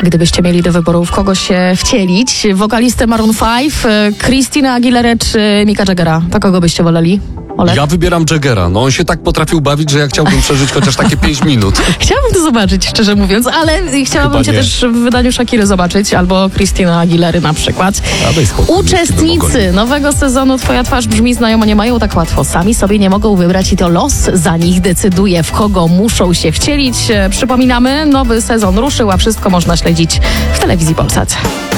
Gdybyście mieli do wyboru, w kogo się wcielić, wokalistę Maroon 5, Christina Aguilera czy Micka Jaggera, to kogo byście woleli? Olek? Ja wybieram Jaggera. No on się tak potrafił bawić, że ja chciałbym przeżyć chociaż takie 5 minut. Chciałabym to zobaczyć, szczerze mówiąc, ale chciałabym Chyba cię nie. też w wydaniu Shakiry zobaczyć, albo Christina Aguilery na przykład. A daj spokój, Uczestnicy nowego sezonu Twoja twarz brzmi znajomo nie mają tak łatwo. Sami sobie nie mogą wybrać i to los za nich decyduje, w kogo muszą się wcielić. Przypominamy, nowy sezon ruszył, a wszystko można śledzić w telewizji Polsat.